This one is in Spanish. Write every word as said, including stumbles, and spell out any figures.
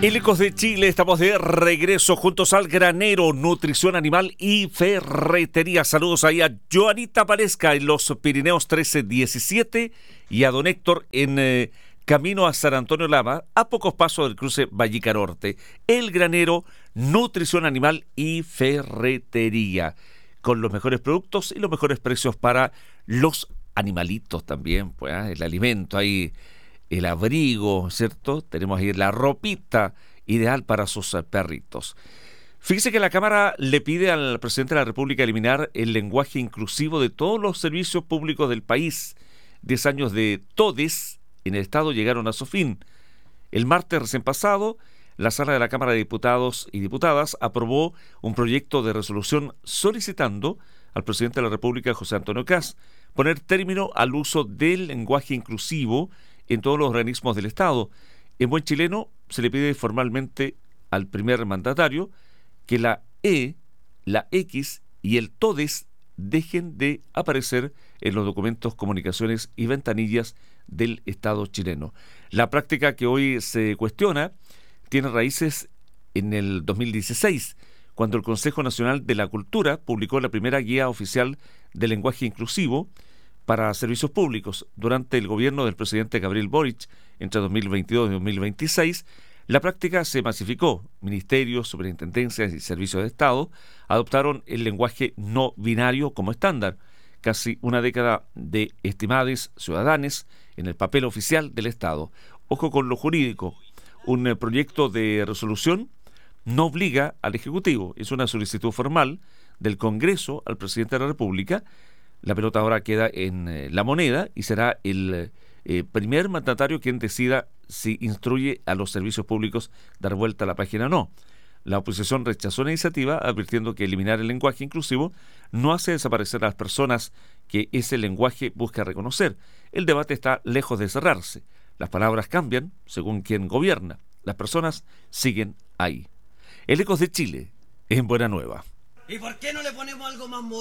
En Ecos de Chile estamos de regreso juntos al granero, nutrición animal y ferretería. Saludos ahí a Joanita Parezca en los Pirineos trece diecisiete y a don Héctor en eh, camino a San Antonio Lama, a pocos pasos del cruce Vallica Norte. El granero, nutrición animal y ferretería, con los mejores productos y los mejores precios para los animalitos también, pues, ¿eh? El alimento ahí, el abrigo, ¿cierto? Tenemos ahí la ropita ideal para sus perritos. Fíjese que la Cámara le pide al presidente de la República eliminar el lenguaje inclusivo de todos los servicios públicos del país. Diez años de todes en el Estado llegaron a su fin. El martes recién pasado, la Sala de la Cámara de Diputados y Diputadas aprobó un proyecto de resolución solicitando al presidente de la República, José Antonio Kast, poner término al uso del lenguaje inclusivo en todos los organismos del Estado. En buen chileno, se le pide formalmente al primer mandatario que la E, la X y el todes dejen de aparecer en los documentos, comunicaciones y ventanillas del Estado chileno. La práctica que hoy se cuestiona tiene raíces en el dos mil dieciséis, cuando el Consejo Nacional de la Cultura publicó la primera guía oficial de lenguaje inclusivo para servicios públicos. Durante el gobierno del presidente Gabriel Boric, entre dos mil veintidós y dos mil veintiséis, la práctica se masificó. Ministerios, superintendencias y servicios de Estado adoptaron el lenguaje no binario como estándar. Casi una década de estimades ciudadanos en el papel oficial del Estado. Ojo con lo jurídico. Un eh, proyecto de resolución no obliga al Ejecutivo. Es una solicitud formal del Congreso al presidente de la República. La pelota ahora queda en eh, la moneda y será el eh, primer mandatario quien decida si instruye a los servicios públicos dar vuelta a la página o no. La oposición rechazó la iniciativa advirtiendo que eliminar el lenguaje inclusivo no hace desaparecer a las personas que ese lenguaje busca reconocer. El debate está lejos de cerrarse. Las palabras cambian según quien gobierna. Las personas siguen ahí. El Ecos de Chile, en Buena Nueva. ¿Y por qué no le ponemos algo más moderno?